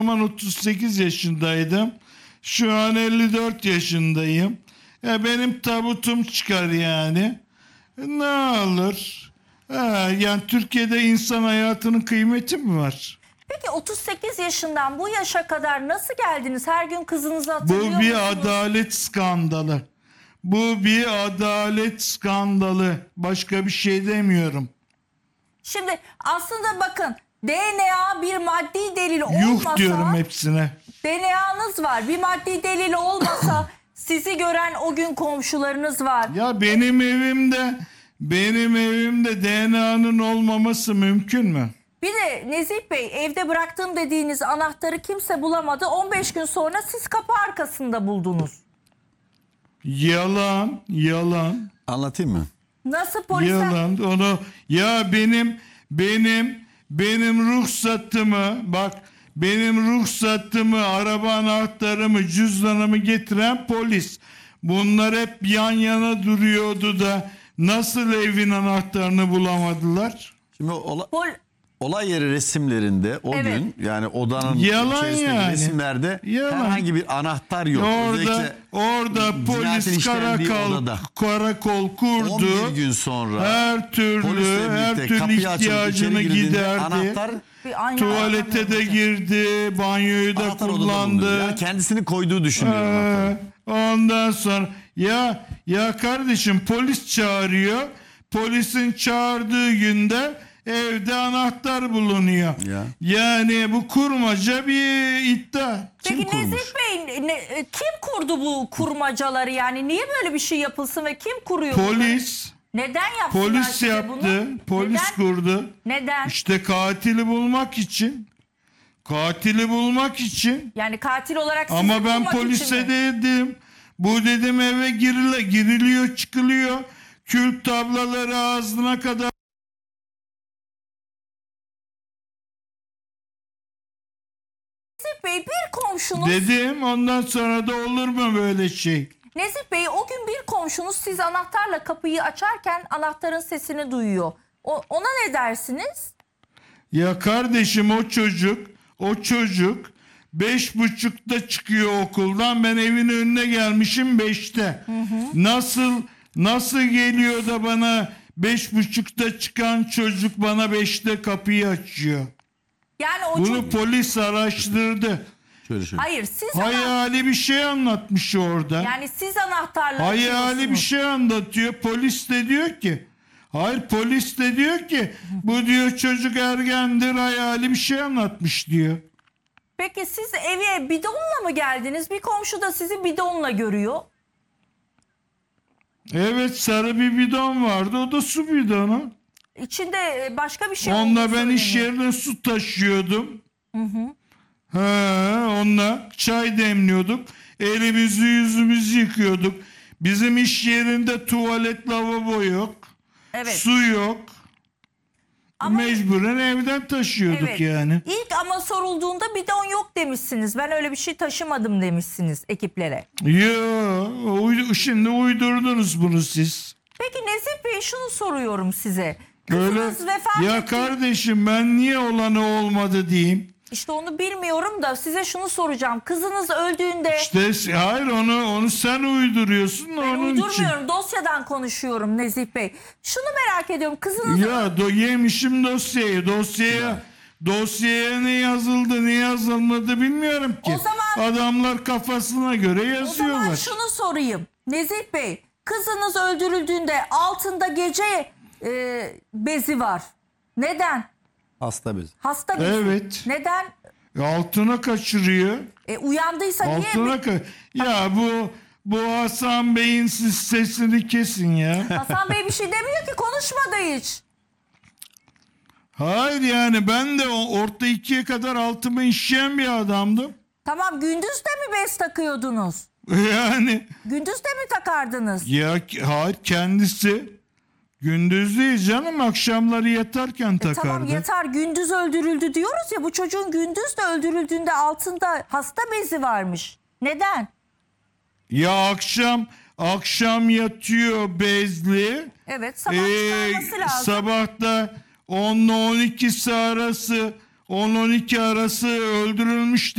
zaman 38 yaşındaydım. Şu an 54 yaşındayım. Benim tabutum çıkar yani. Ne alır? Yani Türkiye'de insan hayatının kıymeti mi var? Peki 38 yaşından bu yaşa kadar nasıl geldiniz? Her gün kızınızı hatırlıyor musunuz? Bu bir adalet skandalı. Bu bir adalet skandalı. Başka bir şey demiyorum. Şimdi aslında bakın, DNA bir maddi delil olmasa... Yuh diyorum hepsine. DNA'nız var. Bir maddi delil olmasa sizi gören o gün komşularınız var. Ya benim evimde DNA'nın olmaması mümkün mü? Bir de Nezih Bey, evde bıraktığım dediğiniz anahtarı kimse bulamadı. 15 gün sonra siz kapı arkasında buldunuz. Yalan. Anlatayım mı? Nasıl polise... Yalan. Onu ya benim ruhsatımı, araba anahtarımı, cüzdanımı getiren polis. Bunlar hep yan yana duruyordu da nasıl evin anahtarını bulamadılar? Şimdi olay yeri resimlerinde o Evet. gün, yani odanın Yalan içerisindeki yani. resimlerde Yalan. herhangi bir anahtar yok. Orada polis cinayetin işlendiği odada. karakol kurdu. 11 gün sonra Her türlü kapıyı açılıp ihtiyacını içeri girildiğinde giderdi. anahtar Tuvalete de girdi, banyoyu da odada bulunuyor. kullandı. Yani kendisini koyduğu düşünüyor anahtarı. Ondan sonra ya kardeşim, polis çağırıyor. Polisin çağırdığı günde evde anahtar bulunuyor. Ya. Yani bu kurmaca bir iddia. Peki kurmuş? Nezih Bey, kim kurdu bu kurmacaları? Yani niye böyle bir şey yapılsın ve kim kuruyor bunları? Polis. Neden yaptılar Polis size yaptı. bunu? Polis Neden? kurdu. Neden? İşte katili bulmak için. Yani katil olarak sizi Ama ben bulmak için polise mi? dedim. Bu dedim eve giriliyor çıkılıyor. Kült tablaları ağzına kadar. Nezih Bey, bir komşunuz... Dedim, ondan sonra da olur mu böyle şey? Nezih Bey, o gün bir komşunuz siz anahtarla kapıyı açarken anahtarın sesini duyuyor. Ona ne dersiniz? Ya kardeşim, o çocuk 5.30'da çıkıyor okuldan. Ben evin önüne gelmişim 5'te. Nasıl geliyor da bana 5.30'da çıkan çocuk bana 5'te kapıyı açıyor? Yani o Bunu çocuk... polis araştırdı. Şöyle. Hayır, siz Hayali bir şey anlatmış orada. Yani siz anahtarla Hayali bir açıyorsunuz. şey anlatıyor. Polis de diyor ki bu diyor çocuk ergendir, hayali bir şey anlatmış diyor. Peki siz eve bidonla mı geldiniz? Bir komşu da sizi bidonla görüyor. Evet, sarı bir bidon vardı, o da su bidonu. İçinde başka bir şey Onunla olduğu ben iş söyleniyor. yerine su taşıyordum. Onunla çay demliyorduk. Elimizi yüzümüzü yıkıyorduk. Bizim iş yerinde tuvalet, lavabo yok. Evet. Su yok. Ama- Mecburen evden taşıyorduk Evet. yani. İlk ama sorulduğunda bidon yok demişsiniz. Ben öyle bir şey taşımadım demişsiniz ekiplere. Şimdi uydurdunuz bunu siz. Peki Nezih Bey, şunu soruyorum size. Böyle, Kızınız vefat ya etti. kardeşim, ben niye olanı olmadı diyeyim. İşte onu bilmiyorum da size şunu soracağım. Kızınız öldüğünde... İşte hayır, onu sen uyduruyorsun Ben onun için. uydurmuyorum. Dosyadan konuşuyorum Nezih Bey. Şunu merak ediyorum. Kızınız... Ya yemişim dosyayı. Dosyaya ne yazıldı ne yazılmadı bilmiyorum ki. O zaman- Adamlar kafasına göre O zaman yazıyorlar. şunu sorayım. Nezih Bey, kızınız öldürüldüğünde altında gece bezi var. Neden? Hasta biz. Hasta bezi. Evet. Neden? Altına kaçırıyor. Uyandıysa niye? Ya bu Hasan Bey'in siz sesini kesin ya. Hasan Bey bir şey demiyor ki, konuşmadı hiç. Hayır, yani ben de orta 2'ye kadar altımı işleyen bir adamdım. Tamam, gündüz de mi bez takıyordunuz? Yani Gündüz de mi takardınız? hayır, kendisi gündüz değil canım, akşamları yatarken takardı. Tamam, yatar, gündüz öldürüldü diyoruz ya, bu çocuğun gündüz de öldürüldüğünde altında hasta bezi varmış. Neden? Ya akşam yatıyor bezli. Evet, sabah çıkarması lazım. Sabahta 10 ile 12 arası öldürülmüş.